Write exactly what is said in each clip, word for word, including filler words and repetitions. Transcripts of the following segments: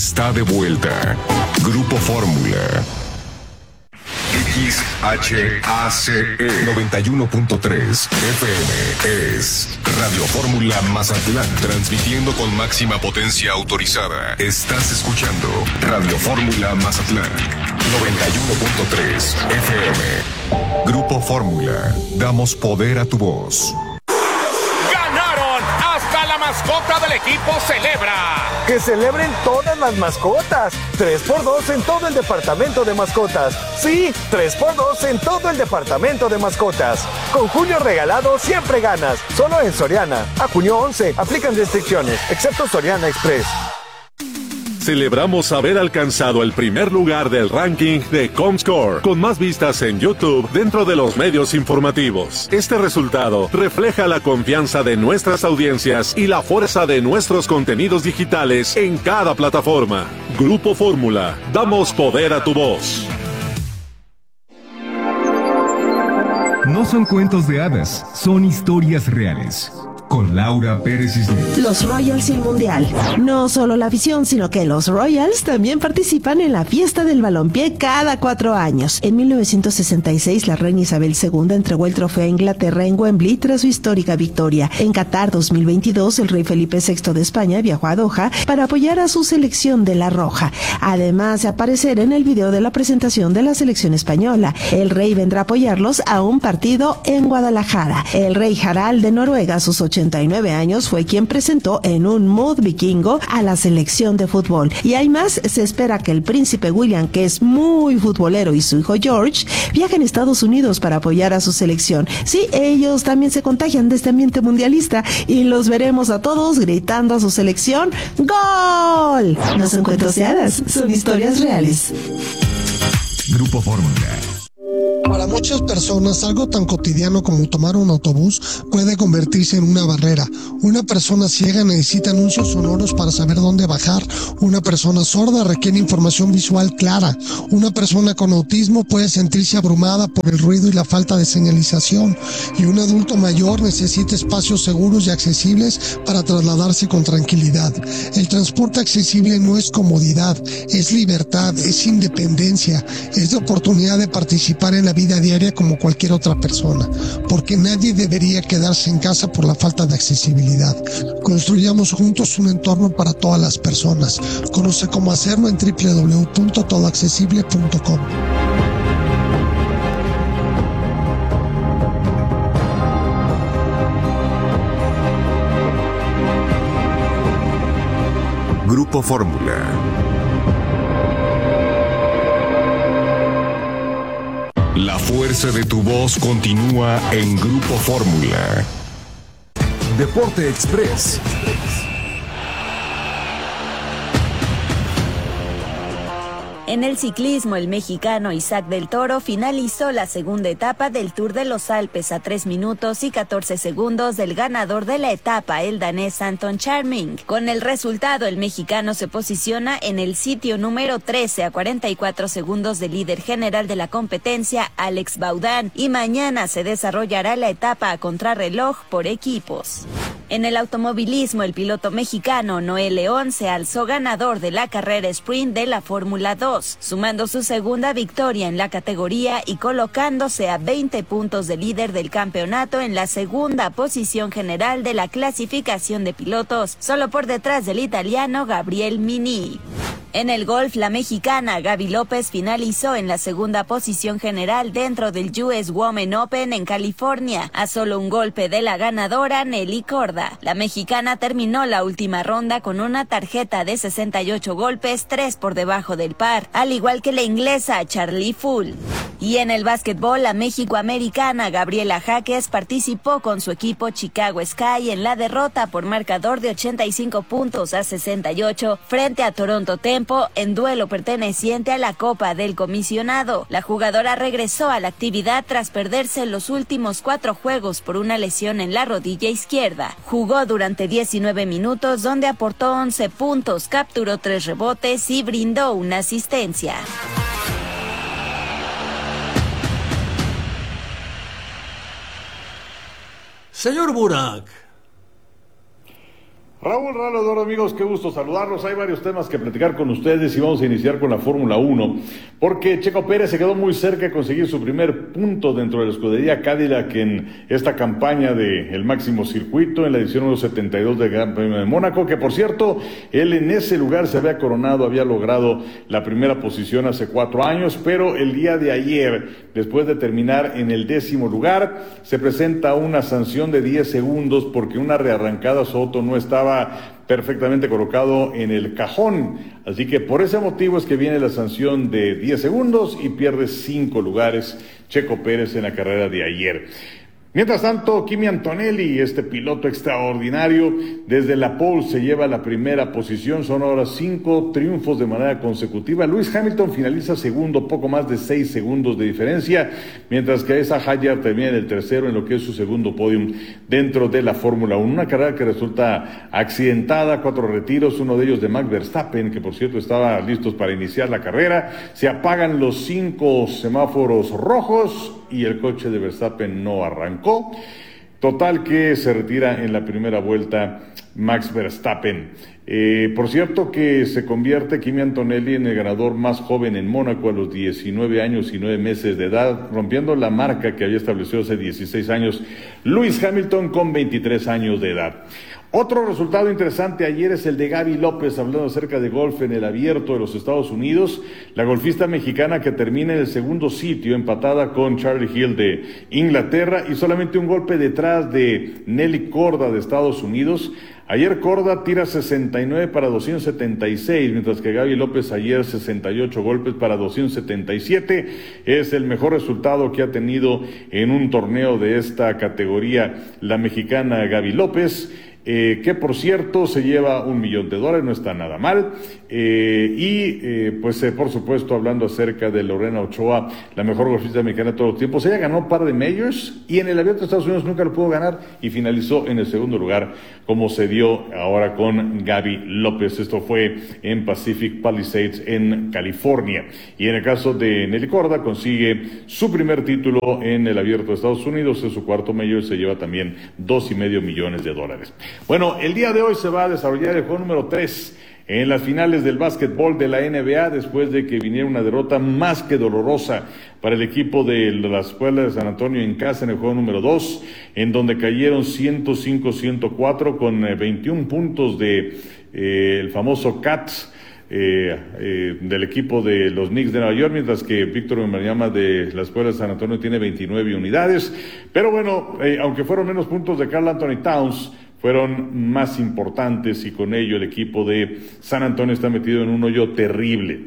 está de vuelta. Grupo Fórmula. X H A C E noventa y uno punto tres F M es Radio Fórmula Mazatlán, transmitiendo con máxima potencia autorizada. Estás escuchando Radio Fórmula Mazatlán noventa y uno punto tres F M. Grupo Fórmula, damos poder a tu voz. La mascota del equipo celebra. ¡Que celebren todas las mascotas! tres por dos en todo el departamento de mascotas. Sí, tres por dos en todo el departamento de mascotas. Con junio regalado siempre ganas. Solo en Soriana. A junio once. Aplican restricciones, excepto Soriana Express. Celebramos haber alcanzado el primer lugar del ranking de Comscore, con más vistas en YouTube dentro de los medios informativos. Este resultado refleja la confianza de nuestras audiencias y la fuerza de nuestros contenidos digitales en cada plataforma. Grupo Fórmula, damos poder a tu voz. No son cuentos de hadas, son historias reales. Con Laura Pérez Cisneros. Los Royals y el Mundial. No solo la afición, sino que los Royals también participan en la fiesta del balompié cada cuatro años. En mil novecientos sesenta y seis, la reina Isabel segunda entregó el trofeo a Inglaterra en Wembley tras su histórica victoria. En Qatar dos mil veintidós, el rey Felipe sexto de España viajó a Doha para apoyar a su selección de la Roja. Además de aparecer en el video de la presentación de la selección española, el rey vendrá a apoyarlos a un partido en Guadalajara. El rey Harald de Noruega, a sus ochenta y nueve años, fue quien presentó en un mood vikingo a la selección de fútbol. Y hay más, se espera que el príncipe William, que es muy futbolero, y su hijo George viajen a Estados Unidos para apoyar a su selección. Sí, ellos también se contagian de este ambiente mundialista y los veremos a todos gritando a su selección ¡Gol! No son cuentos de hadas, son historias reales. Grupo Fórmula. Para muchas personas, algo tan cotidiano como tomar un autobús puede convertirse en una barrera. Una persona ciega necesita anuncios sonoros para saber dónde bajar. Una persona sorda requiere información visual clara. Una persona con autismo puede sentirse abrumada por el ruido y la falta de señalización. Y un adulto mayor necesita espacios seguros y accesibles para trasladarse con tranquilidad. El transporte accesible no es comodidad, es libertad, es independencia, es la oportunidad de participar en la vida diaria como cualquier otra persona, porque nadie debería quedarse en casa por la falta de accesibilidad. Construyamos juntos un entorno para todas las personas. Conoce cómo hacerlo en doble u doble u doble u punto todo accesible punto com. Grupo Fórmula. La fuerza de tu voz continúa en Grupo Fórmula. Deporte Express. En el ciclismo, el mexicano Isaac del Toro finalizó la segunda etapa del Tour de los Alpes a tres minutos y catorce segundos del ganador de la etapa, el danés Anton Charming. Con el resultado, el mexicano se posiciona en el sitio número trece a cuarenta y cuatro segundos del líder general de la competencia, Alex Baudán, y mañana se desarrollará la etapa a contrarreloj por equipos. En el automovilismo, el piloto mexicano Noé León se alzó ganador de la carrera sprint de la Fórmula dos, sumando su segunda victoria en la categoría y colocándose a veinte puntos de líder del campeonato en la segunda posición general de la clasificación de pilotos, solo por detrás del italiano Gabriel Mini. En el golf, la mexicana Gaby López finalizó en la segunda posición general dentro del U S Women Open en California, a solo un golpe de la ganadora Nelly Corda. La mexicana terminó la última ronda con una tarjeta de sesenta y ocho golpes, tres por debajo del par, al igual que la inglesa Charlie Full. Y en el básquetbol, la mexicoamericana Gabriela Jaques participó con su equipo Chicago Sky en la derrota por marcador de ochenta y cinco puntos a sesenta y ocho frente a Toronto Tempo en duelo perteneciente a la Copa del Comisionado. La jugadora regresó a la actividad tras perderse los últimos cuatro juegos por una lesión en la rodilla izquierda. Jugó durante diecinueve minutos, donde aportó once puntos, capturó tres rebotes y brindó una asistencia. Señor Burak. Raúl Ralador, amigos, qué gusto saludarlos. Hay varios temas que platicar con ustedes y vamos a iniciar con la Fórmula uno, porque Checo Pérez se quedó muy cerca de conseguir su primer punto dentro de la escudería Cadillac en esta campaña del máximo circuito en la edición número setenta y dos del Gran Premio de Mónaco, que por cierto, él en ese lugar se había coronado, había logrado la primera posición hace cuatro años, pero el día de ayer, después de terminar en el décimo lugar, se presenta una sanción de diez segundos porque una rearrancada su auto no estaba perfectamente colocado en el cajón, así que por ese motivo es que viene la sanción de diez segundos y pierde cinco lugares Checo Pérez en la carrera de ayer. Mientras tanto, Kimi Antonelli, este piloto extraordinario, desde la pole se lleva la primera posición, son ahora cinco triunfos de manera consecutiva. Lewis Hamilton finaliza segundo, poco más de seis segundos de diferencia, mientras que Esa Hadjar termina en el tercero en lo que es su segundo podium dentro de la Fórmula uno. Una carrera que resulta accidentada, cuatro retiros, uno de ellos de Max Verstappen, que por cierto estaba listos para iniciar la carrera. Se apagan los cinco semáforos rojos y el coche de Verstappen no arrancó. Total que se retira en la primera vuelta Max Verstappen. Eh, por cierto que se convierte Kimi Antonelli en el ganador más joven en Mónaco a los diecinueve años y nueve meses de edad, rompiendo la marca que había establecido hace dieciséis años Lewis Hamilton con veintitrés años de edad. Otro resultado interesante ayer es el de Gaby López, hablando acerca de golf en el Abierto de los Estados Unidos. La golfista mexicana que termina en el segundo sitio, empatada con Charlie Hill de Inglaterra y solamente un golpe detrás de Nelly Korda de Estados Unidos. Ayer Korda tira sesenta y nueve para doscientos setenta y seis, mientras que Gaby López ayer sesenta y ocho golpes para doscientos setenta y siete. Es el mejor resultado que ha tenido en un torneo de esta categoría la mexicana Gaby López. Eh, que por cierto se lleva un millón de dólares, no está nada mal, eh, y eh, pues eh, por supuesto hablando acerca de Lorena Ochoa, la mejor golfista mexicana de todos los tiempos. Ella ganó un par de majors y en el Abierto de Estados Unidos nunca lo pudo ganar y finalizó en el segundo lugar, como se dio ahora con Gaby López. Esto fue en Pacific Palisades en California, y en el caso de Nelly Korda consigue su primer título en el Abierto de Estados Unidos, en su cuarto major, se lleva también dos y medio millones de dólares. Bueno, el día de hoy se va a desarrollar el juego número tres en las finales del básquetbol de la N B A, después de que viniera una derrota más que dolorosa para el equipo de la Escuela de San Antonio en casa en el juego número dos, en donde cayeron ciento cinco a ciento cuatro con eh, veintiún puntos de eh, el famoso Cat eh, eh, del equipo de los Knicks de Nueva York, mientras que Víctor Wembanyama de la Escuela de San Antonio tiene veintinueve unidades. Pero bueno, eh, aunque fueron menos puntos de Karl Anthony Towns, fueron más importantes y con ello el equipo de San Antonio está metido en un hoyo terrible.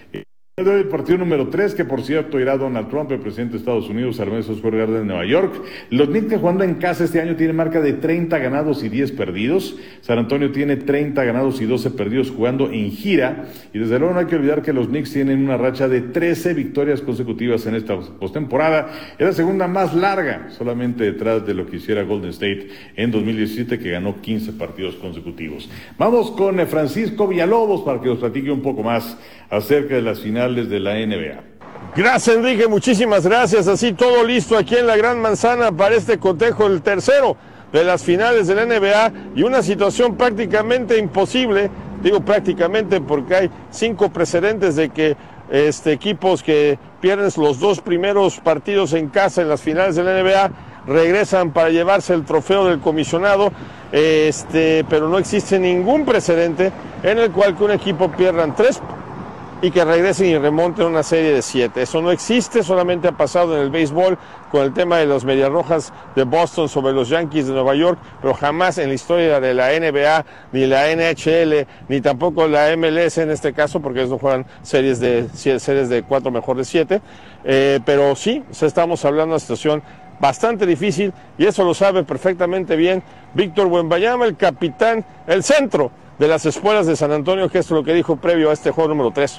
El partido número tres, que por cierto irá Donald Trump, el presidente de Estados Unidos, al Madison Square Garden de Nueva York. Los Knicks, que jugando en casa este año tienen marca de treinta ganados y diez perdidos. San Antonio tiene treinta ganados y doce perdidos jugando en gira. Y desde luego no hay que olvidar que los Knicks tienen una racha de trece victorias consecutivas en esta postemporada. Es la segunda más larga, solamente detrás de lo que hiciera Golden State en dos mil diecisiete, que ganó quince partidos consecutivos. Vamos con Francisco Villalobos para que nos platique un poco más acerca de las finales de la N B A. Gracias, Enrique, muchísimas gracias. Así todo listo aquí en la Gran Manzana para este cotejo, el tercero de las finales de la N B A, y una situación prácticamente imposible. Digo prácticamente porque hay cinco precedentes de que este, equipos que pierden los dos primeros partidos en casa en las finales de la N B A regresan para llevarse el trofeo del comisionado, este, pero no existe ningún precedente en el cual que un equipo pierdan tres y que regresen y remonten una serie de siete. Eso no existe, solamente ha pasado en el béisbol con el tema de los Medias Rojas de Boston sobre los Yankees de Nueva York, pero jamás en la historia de la N B A, ni la N H L, ni tampoco la M L S en este caso, porque ellos no juegan series de, series de cuatro mejor de siete, eh, pero sí, estamos hablando de una situación bastante difícil, y eso lo sabe perfectamente bien Víctor Wembanyama, el capitán, el centro de las espuelas de San Antonio, que es lo que dijo previo a este juego número tres.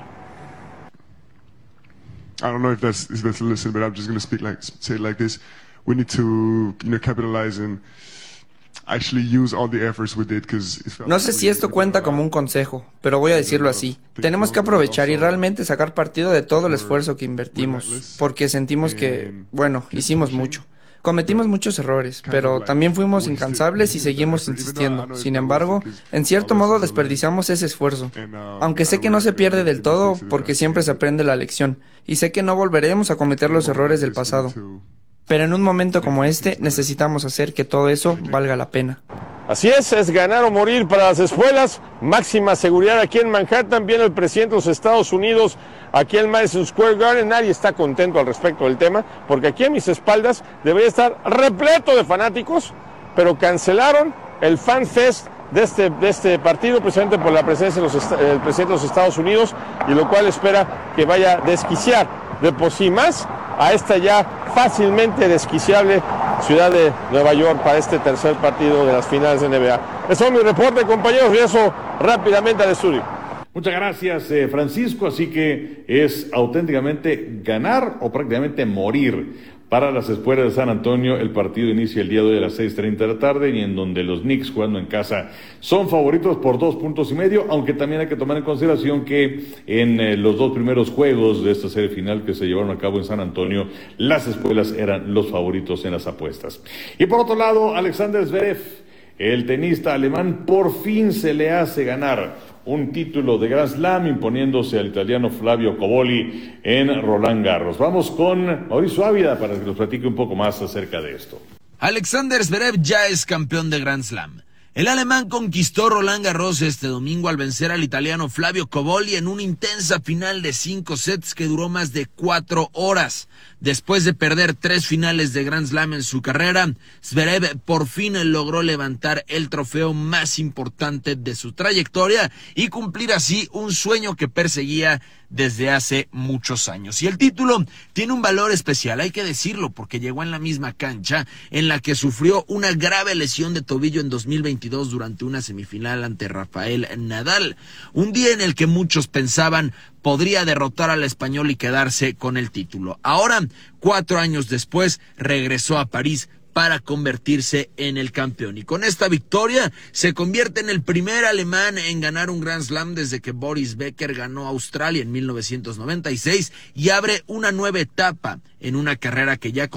I don't know if that's if that's a listen, but I'm just going to speak like say it like this. We need to, you know, capitalize and actually use all the efforts we did, because no sé si esto cuenta como un consejo, pero voy a decirlo así. Tenemos que aprovechar y realmente sacar partido de todo el esfuerzo que invertimos, porque sentimos que, bueno, hicimos mucho. Cometimos muchos errores, pero también fuimos incansables y seguimos insistiendo. Sin embargo, en cierto modo desperdiciamos ese esfuerzo. Aunque sé que no se pierde del todo, porque siempre se aprende la lección, y sé que no volveremos a cometer los errores del pasado. Pero en un momento como este, necesitamos hacer que todo eso valga la pena. Así es, es ganar o morir para las espuelas, máxima seguridad aquí en Manhattan. Viene el presidente de los Estados Unidos aquí en Madison Square Garden. Nadie está contento al respecto del tema, porque aquí a mis espaldas debería estar repleto de fanáticos, pero cancelaron el Fan Fest de este, de este partido, precisamente por la presencia del de presidente de los Estados Unidos, y lo cual espera que vaya a desquiciar de por sí más a esta ya fácilmente desquiciable ciudad de Nueva York para este tercer partido de las finales de N B A. Eso es mi reporte, compañeros, y eso rápidamente al estudio. Muchas gracias, eh, Francisco. Así que es auténticamente ganar o prácticamente morir para las espuelas de San Antonio. El partido inicia el día de hoy a las seis treinta de la tarde, y en donde los Knicks, jugando en casa, son favoritos por dos puntos y medio, aunque también hay que tomar en consideración que en eh, los dos primeros juegos de esta serie final que se llevaron a cabo en San Antonio, las espuelas eran los favoritos en las apuestas. Y por otro lado, Alexander Zverev, el tenista alemán, por fin se le hace ganar un título de Grand Slam, imponiéndose al italiano Flavio Cobolli en Roland Garros. Vamos con Mauricio Ávila para que nos platique un poco más acerca de esto. Alexander Zverev ya es campeón de Grand Slam. El alemán conquistó Roland Garros este domingo al vencer al italiano Flavio Cobolli en una intensa final de cinco sets que duró más de cuatro horas. Después de perder tres finales de Grand Slam en su carrera, Zverev por fin logró levantar el trofeo más importante de su trayectoria y cumplir así un sueño que perseguía desde hace muchos años. Y el título tiene un valor especial, hay que decirlo, porque llegó en la misma cancha en la que sufrió una grave lesión de tobillo en dos mil veintidós durante una semifinal ante Rafael Nadal. Un día en el que muchos pensaban podría derrotar al español y quedarse con el título. Ahora, cuatro años después, regresó a París para convertirse en el campeón. Y con esta victoria se convierte en el primer alemán en ganar un Grand Slam desde que Boris Becker ganó Australia en mil novecientos noventa y seis y abre una nueva etapa en una carrera que ya